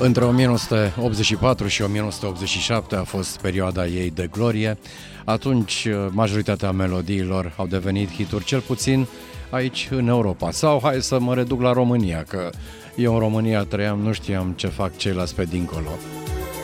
Între 1984 și 1987 a fost perioada ei de glorie. Atunci majoritatea melodiilor au devenit hituri, cel puțin aici în Europa. Sau hai să mă reduc la România, că eu în România trăiam, nu știam ce fac ceilalți pe dincolo.